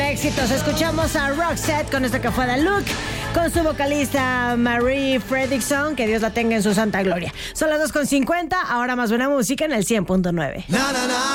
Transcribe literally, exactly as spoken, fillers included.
con éxitos. Escuchamos a Roxette con esto que fue The Look, con su vocalista Marie Fredriksson, que Dios la tenga en su santa gloria. Son las dos con cincuenta, ahora más buena música en el cien punto nueve.